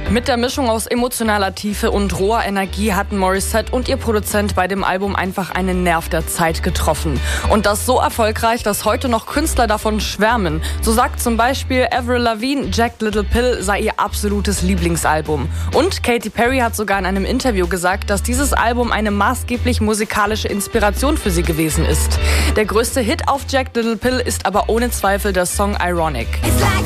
Mit der Mischung aus emotionaler Tiefe und roher Energie hatten Morissette und ihr Produzent bei dem Album einfach einen Nerv der Zeit getroffen. Und das so erfolgreich, dass heute noch Künstler davon schwärmen. So sagt zum Beispiel Avril Lavigne, Jagged Little Pill sei ihr absolutes Lieblingsalbum. Und Katy Perry hat sogar in einem Interview gesagt, dass dieses Album eine maßgeblich musikalische Inspiration für sie gewesen ist. Der größte Hit auf Jagged Little Pill ist aber ohne Zweifel der Song Ironic.